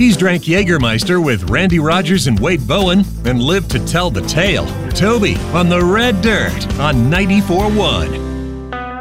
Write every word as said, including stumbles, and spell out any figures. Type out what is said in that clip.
He's drank Jägermeister with Randy Rogers and Wade Bowen and lived to tell the tale. Toby on the Red Dirt on ninety-four point one.